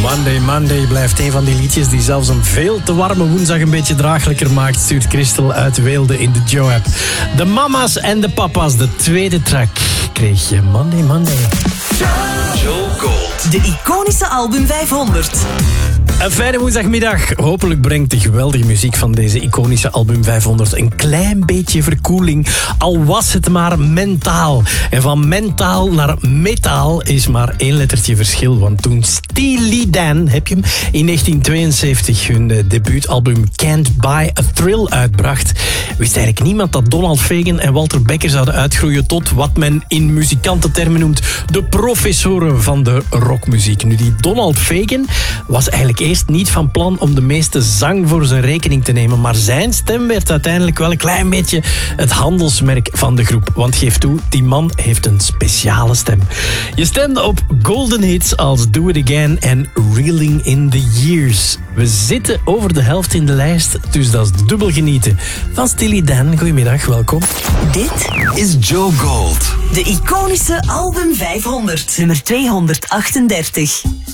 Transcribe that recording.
Monday blijft een van die liedjes die zelfs een veel te warme woensdag een beetje draaglijker maakt, stuurt Christel uit Weelde in de Joe-app. De mama's en de papa's, de tweede track, kreeg je Monday. Joe Gold. De iconische album 500. Een fijne woensdagmiddag. Hopelijk brengt de geweldige muziek van deze iconische album 500 een klein beetje verkoeling. Al was het maar mentaal. En van mentaal naar metaal is maar één lettertje verschil. Want toen Steely Dan, heb je hem, in 1972 hun debuutalbum Can't Buy a Thrill uitbracht, wist eigenlijk niemand dat Donald Fagen en Walter Becker zouden uitgroeien tot wat men in muzikantentermen noemt de professoren van de rockmuziek. Nu, die Donald Fagen was eigenlijk eerst niet van plan om de meeste zang voor zijn rekening te nemen, maar zijn stem werd uiteindelijk wel een klein beetje het handelsmerk van de groep. Want geef toe, die man heeft een speciale stem. Je stemde op golden hits als Do It Again en Reeling in the Years. We zitten over de helft in de lijst, dus dat is dubbel genieten. Van Steely Dan, goedemiddag, welkom. Dit Is Joe Gold. de iconische album 500, nummer 238.